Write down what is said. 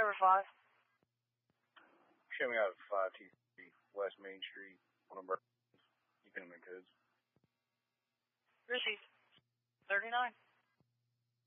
Number 5. Show me out of 523 West Main Street, on a bird. You can make codes. Received. 39.